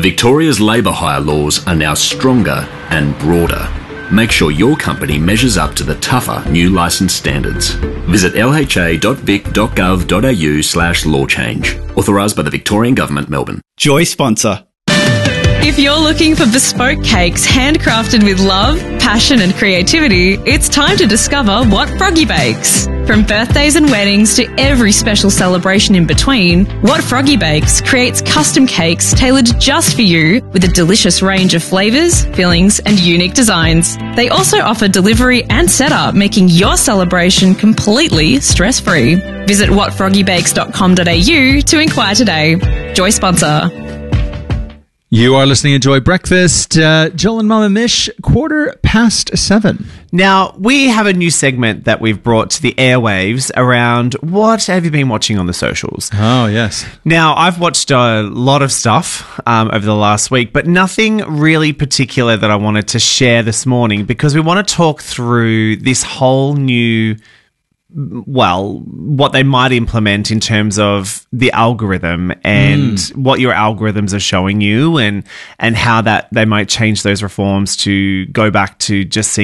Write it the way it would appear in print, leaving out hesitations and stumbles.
Victoria's labour hire laws are now stronger and broader. Make sure your company measures up to the tougher new licence standards. Visit lha.vic.gov.au/law change. Authorised by the Victorian Government, Melbourne. Joy sponsor. If you're looking for bespoke cakes handcrafted with love, passion and creativity, it's time to discover what Froggy Bakes. From birthdays and weddings to every special celebration in between, What Froggy Bakes creates custom cakes tailored just for you with a delicious range of flavours, fillings and unique designs. They also offer delivery and setup, making your celebration completely stress-free. Visit whatfroggybakes.com.au to inquire today. Joy sponsor. You are listening to Joy Breakfast. Joel and Mama Mish, 7:15. Now, we have a new segment that we've brought to the airwaves around what have you been watching on the socials. Oh, yes. Now, I've watched a lot of stuff over the last week, but nothing really particular that I wanted to share this morning because we want to talk through this whole new, well, what they might implement in terms of the algorithm and what your algorithms are showing you and how that they might change those reforms to go back to just seeing